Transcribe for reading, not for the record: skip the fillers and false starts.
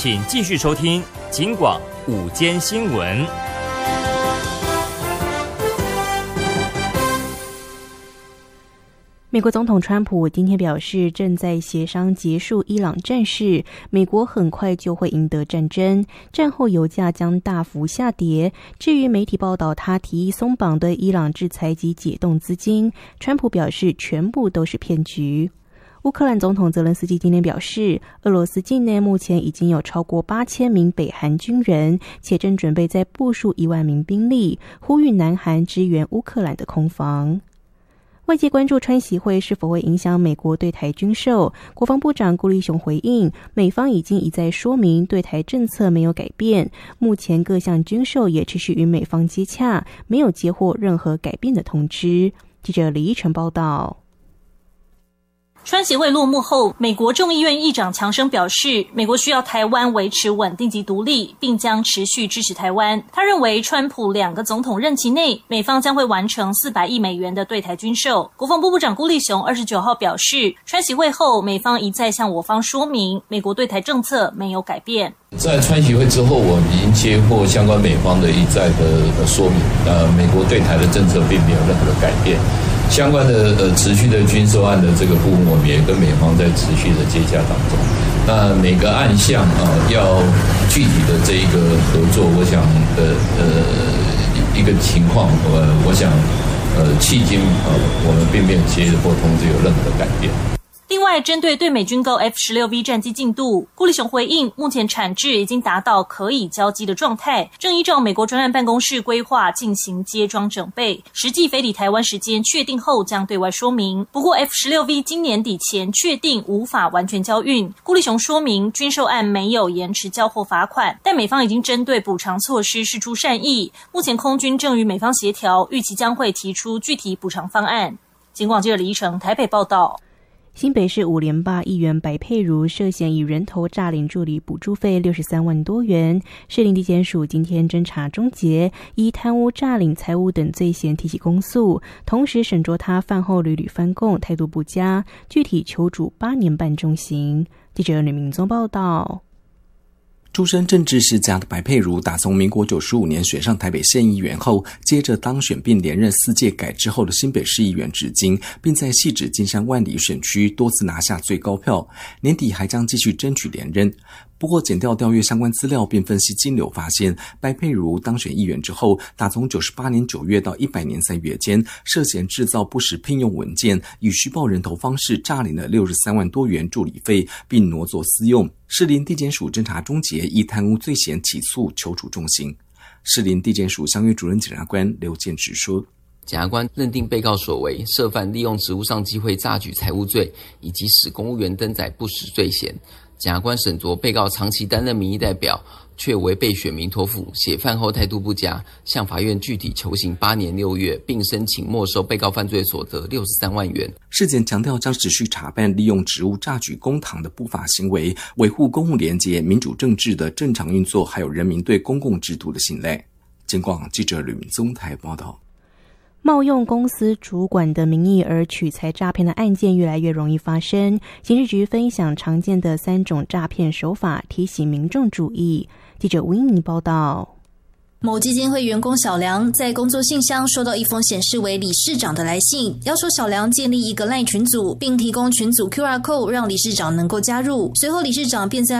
请继续收听警广午间新闻。 美国总统川普今天表示，正在协商结束伊朗战事，美国很快就会赢得战争，战后油价将大幅下跌。至于媒体报道他提议松绑对伊朗制裁及解冻资金，川普表示全部都是骗局。乌克兰总统泽伦斯基今天表示，俄罗斯境内目前已经有超过8000名北韩军人，且正准备再部署1万名兵力，呼吁南韩支援乌克兰的空防。外界关注川习会是否会影响美国对台军售，国防部长顾立雄回应，美方已经一再说明对台政策没有改变，目前各项军售也持续与美方接洽，没有接获任何改变的通知。记者李依晨报道。 川协会落幕后，美国众议院议长强生表示，美国需要台湾维持稳定及独立，并将持续支持台湾。他认为，川普2个总统任期内，美方将会完成400亿美元的对台军售。国防部部长顾立雄29号表示，川协会后，美方一再向我方说明，美国对台政策没有改变。 在川协会之后，我们已经接获相关美方的一再的说明，美国对台的政策并没有任何的改变。相关的持续的军售案的这个部分，我们也跟美方在持续的接洽当中。那每个案项要具体的这一个合作，我想一个情况，我想迄今我们并没有接获通知有任何的改变。 另外，针对对美军购 F-16V 战机进度，顾立雄回应，目前产制已经达到可以交机的状态，正依照美国专案办公室规划进行接装整备，实际飞抵台湾时间确定后将对外说明。不过 F-16V 今年底前确定无法完全交运，顾立雄说明军售案没有延迟交货罚款，但美方已经针对补偿措施释出善意，目前空军正与美方协调，预期将会提出具体补偿方案。警广记者李依晨台北报道。 新北市5连霸议员白佩如涉嫌以人头诈领助理补助费63万多元，士林地检署今天侦查终结，依贪污、诈领财物等罪嫌提起公诉，同时审酌他饭后屡屡翻供，态度不佳，具体求处8年半重刑。记者吕明宗报道。 出身政治世家的白佩如，打从民国95年选上台北县议员后，接着当选并连任4届改制后的新北市议员至今，并在汐止、金山、万里选区多次拿下最高票，年底还将继续争取连任。不过检调调阅相关资料并分析金流发现，白佩如当选议员之后，打从98年9月到100年3月间，涉嫌制造不实聘用文件，以虚报人头方式诈领了63万多元助理费，并挪作私用。士林地检署侦查终结，依贪污罪嫌起诉，求处重刑。士林地检署相约主任检察官刘建直说， 检察官认定被告所为涉犯利用职务上机会诈取财物罪，以及使公务员登载不实罪嫌。检察官审酌被告长期担任民意代表，却为被选民托付，且饭后态度不佳，向法院具体求刑8年6月，并申请没收被告犯罪所得63万元。 事检强调将持续查办利用职务榨取公帑的不法行为，维护公务廉洁、民主政治的正常运作，还有人民对公共制度的信赖。警广记者吕明宗台报道。 冒用公司主管的名义而取财诈骗的案件越来越容易发生，刑事局分享常见的3种诈骗手法，提醒民众注意。记者吴英妮报道。 某基金会员工小梁在工作信箱收到一封显示为理事长的来信，要求小梁建立一个 LINE 群组，并提供群组 QR code 让理事长能够加入。随后理事长便在